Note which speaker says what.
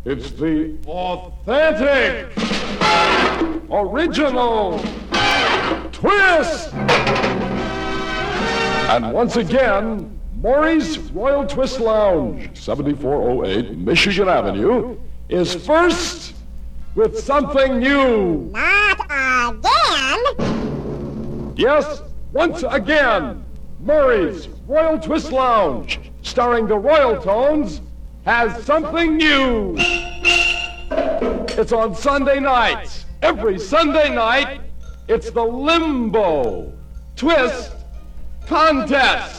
Speaker 1: It's the authentic, original twist! And once again, Maury's Royal Twist Lounge, 7408 Michigan Avenue, is first with something new.
Speaker 2: Not again.
Speaker 1: Yes, once again, Maury's Royal Twist Lounge, starring the Royal Tones, has something new. It's on Sunday nights. Every Sunday night, it's the Limbo Twist Contest.